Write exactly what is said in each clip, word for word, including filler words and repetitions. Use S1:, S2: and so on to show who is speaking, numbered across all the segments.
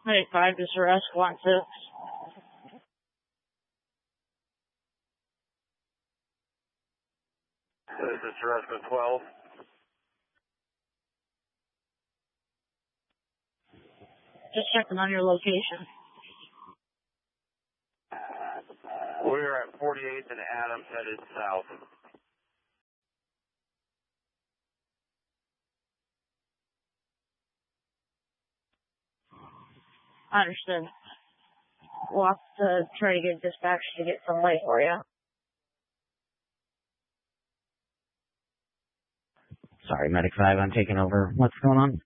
S1: Medic five to Ceresco one six.
S2: This is Ceresco twelve.
S1: Just checking on your location.
S2: We're at forty-eighth and Adams headed south.
S1: Understood. We'll have to try to get dispatch to get some light for you.
S3: Sorry, Medic five, I'm taking over. What's going on?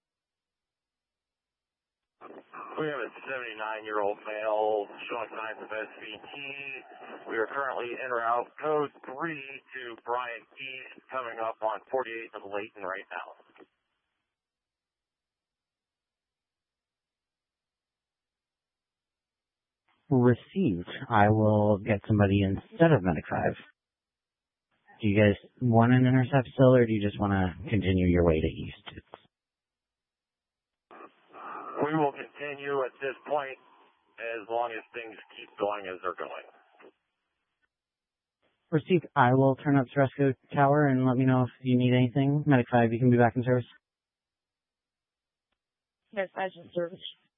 S2: We have a seventy-nine-year-old male showing signs of S V T. We are currently en route code three to Bryant East, coming up on forty-eighth and Layton right now.
S3: Received. I will get somebody instead of Medic five. Do you guys want an intercept still, or do you just want to continue your way to East?
S2: We will continue at this point as long as things keep going as they're going.
S3: Received. I will turn up Ceresco Tower and let me know if you need anything. Medic five, you can be back in service.
S1: Dispatch in service.